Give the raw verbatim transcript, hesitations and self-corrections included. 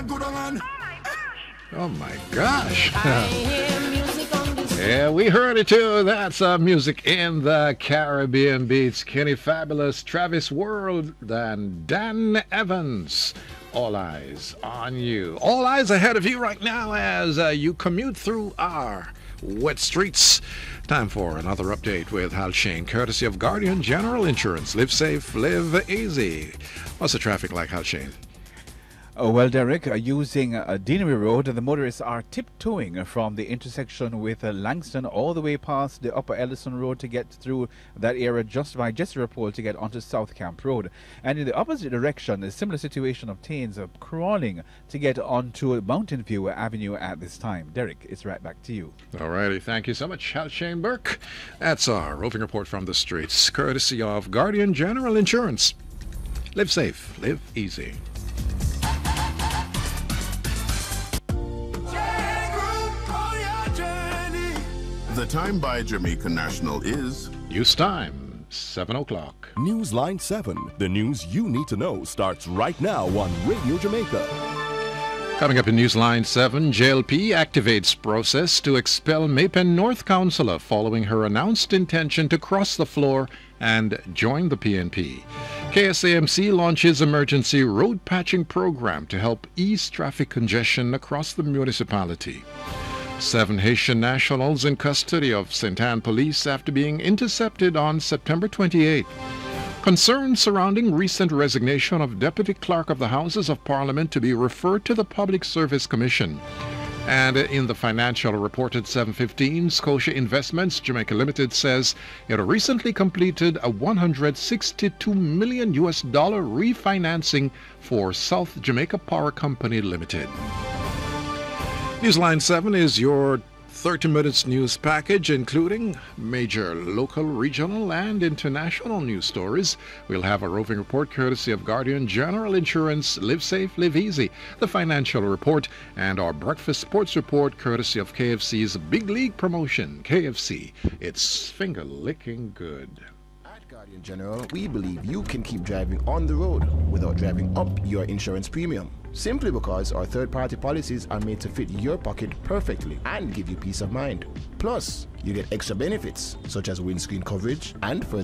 Oh my gosh. Yeah, we heard it too. That's uh, music in the Caribbean beats. Kenny Fabulous, Travis World, and Dan Evans. All eyes on you. All eyes ahead of you right now as uh, you commute through our wet streets. Time for another update with Hal Shane, courtesy of Guardian General Insurance. Live safe, live easy. What's the traffic like, Hal Shane? Oh, well, Derek, uh, using uh, Deanery Road, the motorists are tiptoeing from the intersection with uh, Langston all the way past the Upper Ellison Road to get through that area just by Jessera Pole to get onto South Camp Road. And in the opposite direction, a similar situation obtains uh, crawling to get onto Mountain View Avenue at this time. Derek, it's right back to you. All righty. Thank you so much, Hal Shane Burke. That's our roving report from the streets, courtesy of Guardian General Insurance. Live safe, live easy. The time by Jamaica National is... News time, seven o'clock. Newsline seven. The news you need to know starts right now on Radio Jamaica. Coming up in Newsline seven, J L P activates process to expel Maypen North Councillor following her announced intention to cross the floor and join the P N P. K S A M C launches emergency road patching program to help ease traffic congestion across the municipality. Seven Haitian nationals in custody of Saint Anne police after being intercepted on September twenty-eighth. Concerns surrounding recent resignation of Deputy Clerk of the Houses of Parliament to be referred to the Public Service Commission. And in the financial report at seven fifteen, Scotia Investments Jamaica Limited says it recently completed a one hundred sixty-two million U S dollar refinancing for South Jamaica Power Company Limited. Newsline seven is your thirty minutes news package, including major local, regional, and international news stories. We'll have a roving report courtesy of Guardian General Insurance, Live Safe, Live Easy, the financial report, and our breakfast sports report courtesy of K F C's Big League promotion. K F C, it's finger-licking good. At Guardian General, we believe you can keep driving on the road without driving up your insurance premium. Simply because our third-party policies are made to fit your pocket perfectly and give you peace of mind. Plus, you get extra benefits such as windscreen coverage and further